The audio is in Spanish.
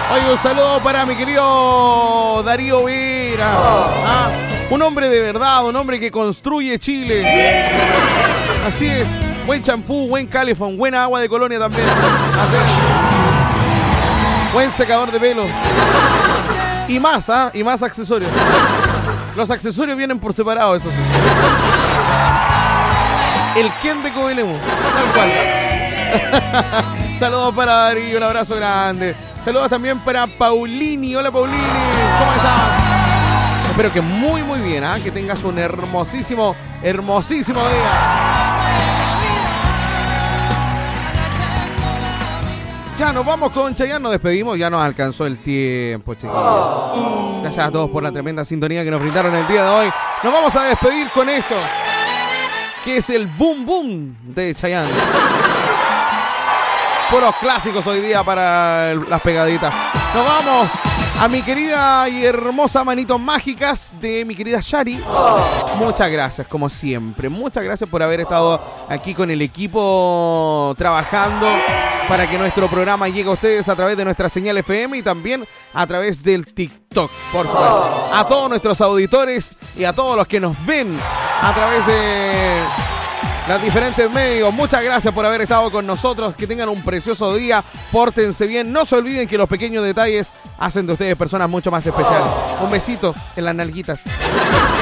Oye, un saludo para mi querido Darío Vera. Un hombre de verdad, un hombre que construye Chile. Así es. Buen champú, buen calefón, buena agua de colonia también. Así es. Buen secador de pelo. Y más, y más accesorios. Los accesorios vienen por separado, eso sí. El Ken de Coelemu. Tal cual. Saludos para Darío, un abrazo grande. Saludos también para Paulini. Hola Paulini, ¿cómo estás? Espero que muy bien, que tengas un hermosísimo día. Ya nos vamos, Concha, ya nos despedimos, ya nos alcanzó el tiempo, chicos. Gracias a todos por la tremenda sintonía que nos brindaron el día de hoy. Nos vamos a despedir con esto, que es el Boom Boom de Chayanne. Puros clásicos hoy día para las pegaditas. Nos vamos a mi querida y hermosa Manitos Mágicas de mi querida Shari. Muchas gracias, como siempre. Muchas gracias por haber estado aquí con el equipo trabajando para que nuestro programa llegue a ustedes a través de nuestra señal FM y también a través del TikTok, por supuesto. A todos nuestros auditores y a todos los que nos ven a través de los diferentes medios, muchas gracias por haber estado con nosotros. Que tengan un precioso día, pórtense bien. No se olviden que los pequeños detalles hacen de ustedes personas mucho más especiales. Un besito en las nalguitas.